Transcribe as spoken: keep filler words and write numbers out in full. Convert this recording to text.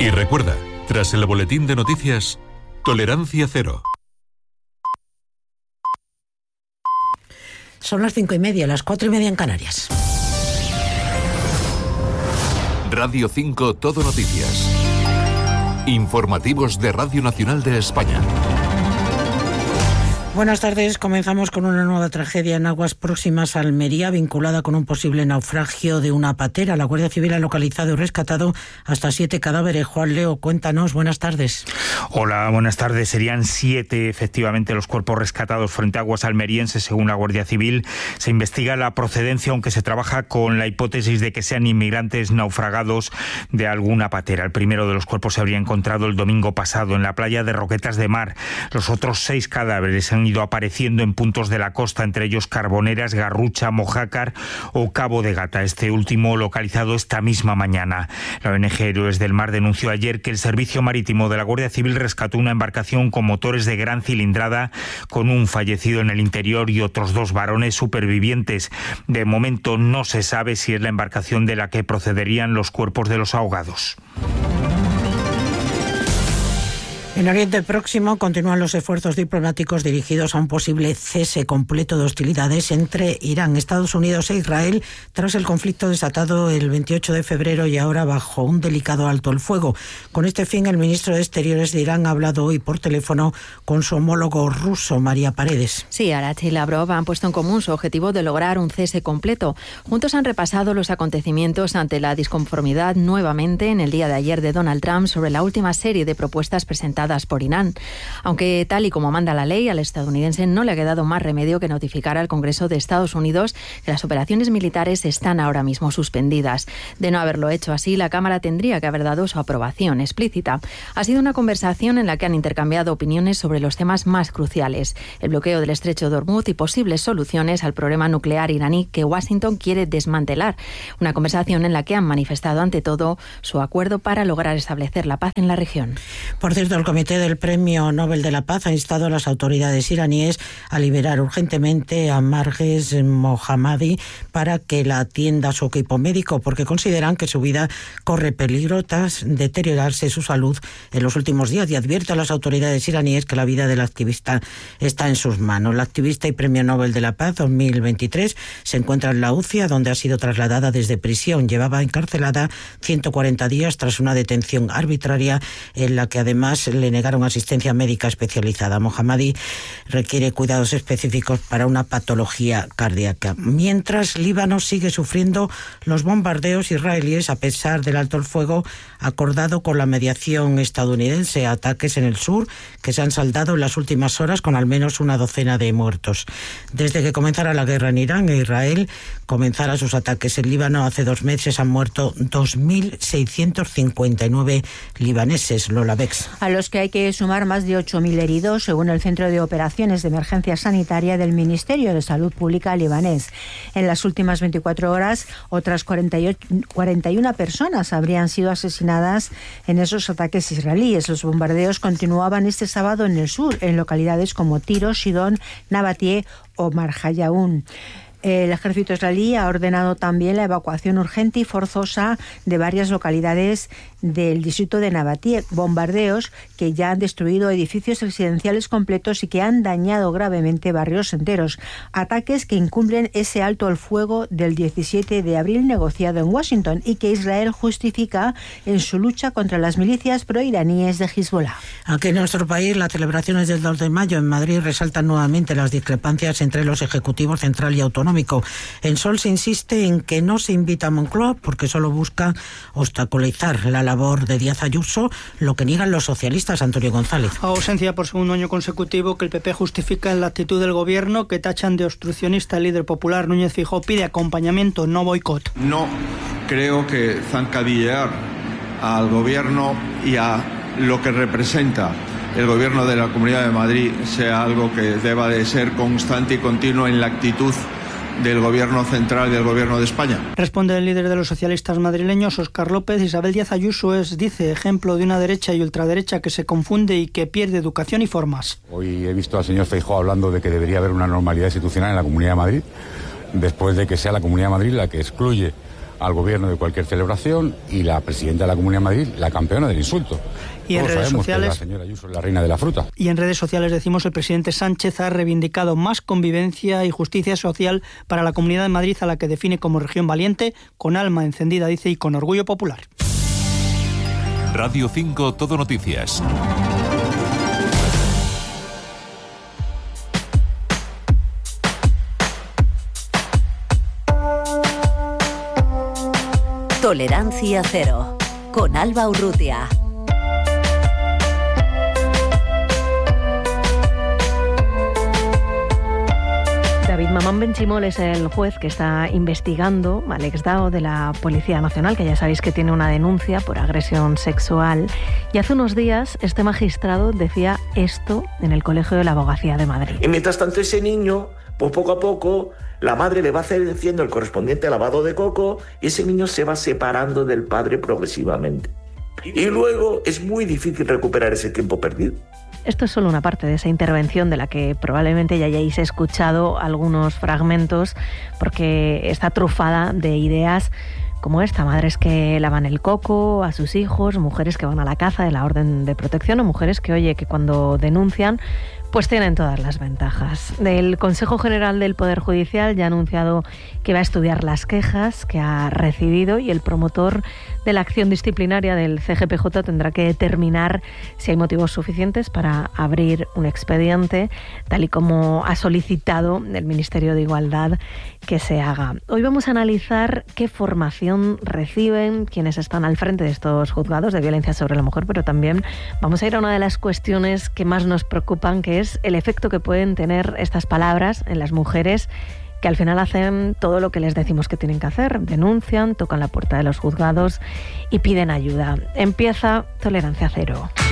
Y recuerda, tras el boletín de noticias, tolerancia cero. Son las cinco y media, las cuatro y media en Canarias. Radio cinco Todo Noticias. Informativos de Radio Nacional de España. Buenas tardes. Comenzamos con una nueva tragedia en aguas próximas a Almería, vinculada con un posible naufragio de una patera. La Guardia Civil ha localizado y rescatado hasta siete cadáveres. Juan Leo, cuéntanos. Buenas tardes. Hola, buenas tardes. Serían siete, efectivamente, los cuerpos rescatados frente a aguas almerienses, según la Guardia Civil. Se investiga la procedencia, aunque se trabaja con la hipótesis de que sean inmigrantes naufragados de alguna patera. El primero de los cuerpos se habría encontrado el domingo pasado en la playa de Roquetas de Mar. Los otros seis cadáveres han ido apareciendo en puntos de la costa, entre ellos Carboneras, Garrucha, Mojácar o Cabo de Gata, este último localizado esta misma mañana. La O N G Héroes del Mar denunció ayer que el Servicio Marítimo de la Guardia Civil rescató una embarcación con motores de gran cilindrada con un fallecido en el interior y otros dos varones supervivientes. De momento no se sabe si es la embarcación de la que procederían los cuerpos de los ahogados. En Oriente Próximo continúan los esfuerzos diplomáticos dirigidos a un posible cese completo de hostilidades entre Irán, Estados Unidos e Israel tras el conflicto desatado el veintiocho de febrero y ahora bajo un delicado alto el fuego. Con este fin, el ministro de Exteriores de Irán ha hablado hoy por teléfono con su homólogo ruso, María Paredes. Sí, Arach y Lavrov han puesto en común su objetivo de lograr un cese completo. Juntos han repasado los acontecimientos ante la disconformidad nuevamente en el día de ayer de Donald Trump sobre la última serie de propuestas presentadas por Irán. Aunque tal y como manda la ley, al estadounidense no le ha quedado más remedio que notificar al Congreso de Estados Unidos que las operaciones militares están ahora mismo suspendidas. De no haberlo hecho así, la Cámara tendría que haber dado su aprobación explícita. Ha sido una conversación en la que han intercambiado opiniones sobre los temas más cruciales: el bloqueo del estrecho de Hormuz y posibles soluciones al problema nuclear iraní que Washington quiere desmantelar. Una conversación en la que han manifestado ante todo su acuerdo para lograr establecer la paz en la región. Por cierto, el Comité del Premio Nobel de la Paz ha instado a las autoridades iraníes a liberar urgentemente a Narges Mohammadi para que la atienda su equipo médico, porque consideran que su vida corre peligro tras deteriorarse su salud en los últimos días, y advierte a las autoridades iraníes que la vida del activista está en sus manos. La activista y Premio Nobel de la Paz dos mil veintitrés se encuentra en la U C I A, donde ha sido trasladada desde prisión. Llevaba encarcelada ciento cuarenta días tras una detención arbitraria en la que además le negaron asistencia médica especializada. Mohammadi requiere cuidados específicos para una patología cardíaca. Mientras, Líbano sigue sufriendo los bombardeos israelíes a pesar del alto el fuego acordado con la mediación estadounidense. Ataques en el sur que se han saldado en las últimas horas con al menos una docena de muertos. Desde que comenzara la guerra en Irán e Israel comenzara sus ataques en Líbano hace dos meses, han muerto dos mil seiscientos cincuenta y nueve libaneses. Lola Bex. A los que hay que sumar más de ocho mil heridos, según el Centro de Operaciones de Emergencia Sanitaria del Ministerio de Salud Pública libanés. En las últimas veinticuatro horas, otras cuarenta y ocho, cuarenta y una personas habrían sido asesinadas en esos ataques israelíes. Los bombardeos continuaban este sábado en el sur, en localidades como Tiro, Sidón, Nabatie o Marjayaún. El ejército israelí ha ordenado también la evacuación urgente y forzosa de varias localidades del distrito de Nabatie, bombardeos que ya han destruido edificios residenciales completos y que han dañado gravemente barrios enteros. Ataques que incumplen ese alto el fuego del diecisiete de abril negociado en Washington y que Israel justifica en su lucha contra las milicias proiraníes de Hezbollah. Aquí en nuestro país, las celebraciones del dos de mayo en Madrid resaltan nuevamente las discrepancias entre los ejecutivos central y autonómico. En Sol se insiste en que no se invita a Moncloa porque solo busca obstaculizar la labor de Díaz Ayuso, lo que niegan los socialistas. Antonio González. Ausencia por segundo año consecutivo que el P P justifica en la actitud del gobierno, que tachan de obstruccionista el líder popular. Núñez Feijóo pide acompañamiento, no boicot. No creo que zancadillear al gobierno y a lo que representa el gobierno de la Comunidad de Madrid sea algo que deba de ser constante y continuo en la actitud del gobierno central y del gobierno de España. Responde el líder de los socialistas madrileños, Óscar López. Isabel Díaz Ayuso es, dice, ejemplo de una derecha y ultraderecha que se confunde y que pierde educación y formas. Hoy he visto al señor Feijóo hablando de que debería haber una normalidad institucional en la Comunidad de Madrid, después de que sea la Comunidad de Madrid la que excluye al gobierno de cualquier celebración y la presidenta de la Comunidad de Madrid, la campeona del insulto. Y en Todos redes sabemos sociales, que la señora Ayuso es la reina de la fruta. Y en redes sociales decimos, el presidente Sánchez ha reivindicado más convivencia y justicia social para la Comunidad de Madrid, a la que define como región valiente, con alma encendida, dice, y con orgullo popular. Radio cinco Todo Noticias. Tolerancia cero, con Alba Urrutia. David Mamán Benchimol es el juez que está investigando al exdao de la Policía Nacional, que ya sabéis que tiene una denuncia por agresión sexual. Y hace unos días este magistrado decía esto en el Colegio de la Abogacía de Madrid. Y mientras tanto ese niño, pues poco a poco, la madre le va haciendo el correspondiente lavado de coco y ese niño se va separando del padre progresivamente. Y luego es muy difícil recuperar ese tiempo perdido. Esto es solo una parte de esa intervención de la que probablemente ya hayáis escuchado algunos fragmentos, porque está trufada de ideas como esta: madres que lavan el coco a sus hijos, mujeres que van a la caza de la orden de protección o mujeres que, oye, que cuando denuncian pues tienen todas las ventajas. El Consejo General del Poder Judicial ya ha anunciado que va a estudiar las quejas que ha recibido y el promotor de la acción disciplinaria del C G P J tendrá que determinar si hay motivos suficientes para abrir un expediente, tal y como ha solicitado el Ministerio de Igualdad que se haga. Hoy vamos a analizar qué formación reciben quienes están al frente de estos juzgados de violencia sobre la mujer, pero también vamos a ir a una de las cuestiones que más nos preocupan, que es el efecto que pueden tener estas palabras en las mujeres que al final hacen todo lo que les decimos que tienen que hacer, denuncian, tocan la puerta de los juzgados y piden ayuda. Empieza Tolerancia Cero.